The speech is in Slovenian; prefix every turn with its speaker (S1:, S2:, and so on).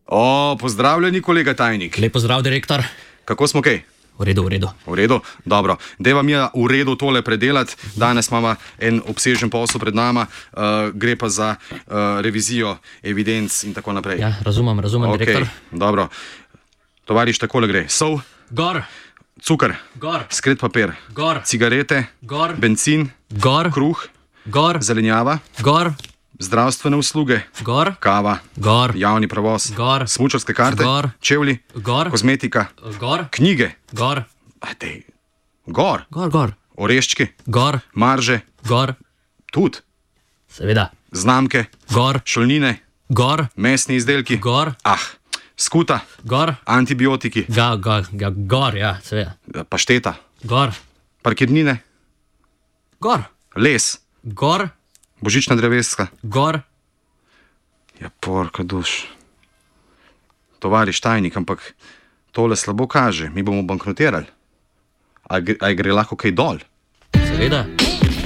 S1: Pozdravljeni, kolega tajnik.
S2: Lep pozdrav, direktor.
S1: Kako smo kaj?
S2: V redu.
S1: V redu? Dobro. Deva mi v redu tole predelati. Danes imamo en obsežen posel pred nama, gre pa za revizijo evidenc in tako naprej.
S2: Ja, razumem, direktor.
S1: Dobro. Tovariš, takole gre. Sol,
S2: Gor,
S1: cukor,
S2: gor,
S1: skret papir,
S2: gor,
S1: cigarete,
S2: gor,
S1: bencin,
S2: gor,
S1: kruh,
S2: gor,
S1: zelenjava,
S2: gor,
S1: zdravstvene usluge,
S2: gor,
S1: kava,
S2: gor,
S1: javni prevoz,
S2: gor,
S1: smučarske karte,
S2: gor,
S1: čevlji,
S2: gor,
S1: kozmetika,
S2: gor,
S1: knjige,
S2: gor,
S1: gor,
S2: gor,
S1: oreščki,
S2: gor,
S1: marže,
S2: gor,
S1: tudi,
S2: seveda,
S1: znamke,
S2: gor,
S1: šolnine,
S2: gor,
S1: mesni izdelki,
S2: gor,
S1: skuta,
S2: gor,
S1: antibiotiki,
S2: gor, ja, seveda,
S1: pašteta,
S2: gor,
S1: parkirnine,
S2: gor,
S1: les,
S2: gor,
S1: božična dreveska.
S2: gor.
S1: Ja, porka duš. Tovariš tajnik, ampak tole slabo kaže. Mi bomo bankrotirali. A gre lahko kaj dol?
S2: Seveda.